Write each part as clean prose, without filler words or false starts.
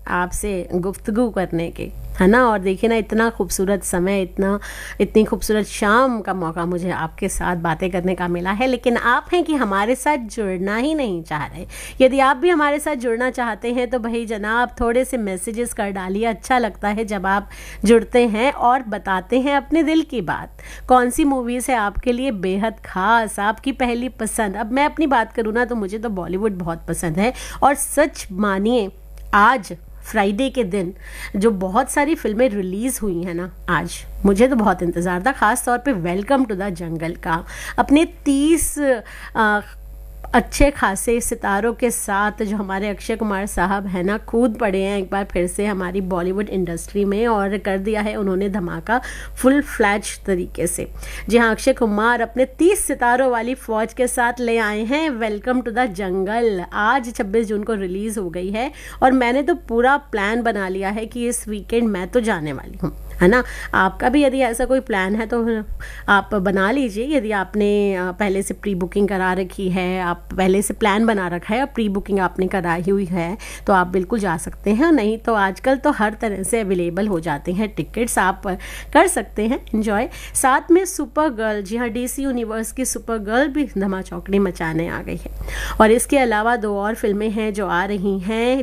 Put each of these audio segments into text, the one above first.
आपसे गुफ्तगू करने के, है ना। और देखिए ना, इतना खूबसूरत समय, इतनी खूबसूरत शाम का मौका मुझे आपके साथ बातें करने का मिला है। लेकिन आप हैं कि हमारे साथ जुड़ना ही नहीं चाह रहे। यदि आप भी हमारे साथ जुड़ना चाहते हैं तो भाई जनाब थोड़े से मैसेजेस कर डालिए। अच्छा लगता है जब आप जुड़ते हैं और बताते हैं अपने दिल की बात। कौन सी मूवीज़ है आपके लिए बेहद ख़ास, आपकी पहली पसंद। अब मैं अपनी बात करूँ ना तो मुझे तो बॉलीवुड बहुत पसंद है। और सच मानिए, आज फ्राइडे के दिन जो बहुत सारी फिल्में रिलीज़ हुई हैं ना, आज मुझे तो बहुत इंतज़ार था, ख़ास तौर पे वेलकम टू द जंगल का। अपने 30 अच्छे खासे सितारों के साथ जो हमारे अक्षय कुमार साहब हैं ना, कूद पड़े हैं एक बार फिर से हमारी बॉलीवुड इंडस्ट्री में और कर दिया है उन्होंने धमाका फुल फ्लैज तरीके से। जी हाँ, अक्षय कुमार अपने 30 सितारों वाली फौज के साथ ले आए हैं वेलकम टू द जंगल। आज 26 जून को रिलीज़ हो गई है और मैंने तो पूरा प्लान बना लिया है कि इस वीकेंड मैं तो जाने वाली हूँ, है ना। आपका भी यदि ऐसा कोई प्लान है तो आप बना लीजिए। यदि आपने पहले से प्री बुकिंग करा रखी है, आप पहले से प्लान बना रखा है, प्री बुकिंग आपने कराई हुई है, तो आप बिल्कुल जा सकते हैं। नहीं तो आजकल तो हर तरह से अवेलेबल हो जाते हैं टिकट्स, आप कर सकते हैं एंजॉय। साथ में सुपर गर्ल, जी हाँ, DC यूनिवर्स की सुपर गर्ल भी धमा चौकड़ी मचाने आ गई है। और इसके अलावा 2 और फिल्में हैं जो आ रही हैं,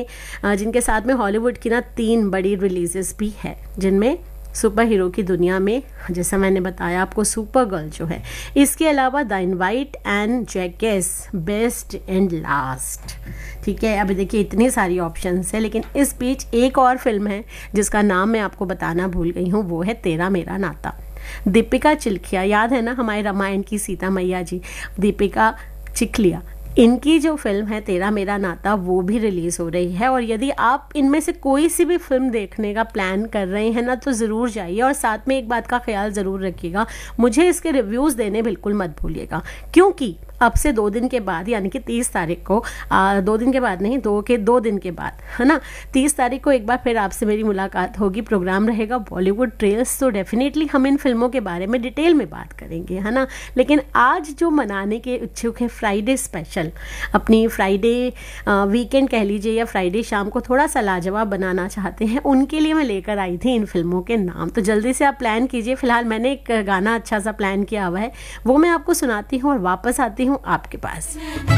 जिनके साथ में हॉलीवुड की ना 3 बड़ी रिलीजेस भी है, जिनमें सुपर हीरो की दुनिया में जैसा मैंने बताया आपको सुपर गर्ल जो है, इसके अलावा the invite and Jacques best and last. ठीक है, अभी देखिए इतनी सारी ऑप्शंस है, लेकिन इस बीच एक और फिल्म है जिसका नाम मैं आपको बताना भूल गई हूँ, वो है तेरा मेरा नाता। दीपिका चिल्खिया, याद है ना हमारे रामायण की सीता मैया जी, दीपिका चिखलिया, इनकी जो फिल्म है तेरा मेरा नाता वो भी रिलीज़ हो रही है। और यदि आप इनमें से कोई सी भी फिल्म देखने का प्लान कर रहे हैं ना तो ज़रूर जाइए। और साथ में एक बात का ख्याल ज़रूर रखिएगा, मुझे इसके रिव्यूज़ देने बिल्कुल मत भूलिएगा, क्योंकि अब से 2 दिन के बाद यानी कि 30 तारीख को 2 दिन के बाद नहीं, 2 दिन के बाद, है ना, 30 तारीख को एक बार फिर आपसे मेरी मुलाकात होगी। प्रोग्राम रहेगा बॉलीवुड ट्रेल्स, तो डेफिनेटली हम इन फिल्मों के बारे में डिटेल में बात करेंगे, है ना। लेकिन आज जो मनाने के इच्छुक हैं फ्राइडे स्पेशल, अपनी फ्राइडे वीकेंड कह लीजिए या फ्राइडे शाम को थोड़ा सा लाजवाब बनाना चाहते हैं, उनके लिए मैं लेकर आई थी इन फिल्मों के नाम। तो जल्दी से आप प्लान कीजिए। फिलहाल मैंने एक गाना अच्छा सा प्लान किया हुआ है, वो मैं आपको सुनाती हूँ और वापस आती हूँ आपके पास।